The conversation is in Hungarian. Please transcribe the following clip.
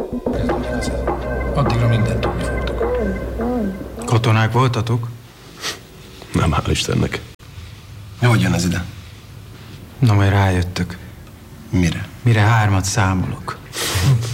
Addigra mindent tudni fogtok. Katonák voltatok? Nem, hál' Istennek. Hogy jön ez ide? Na, majd rájöttök. Mire? Mire 3-at számolok.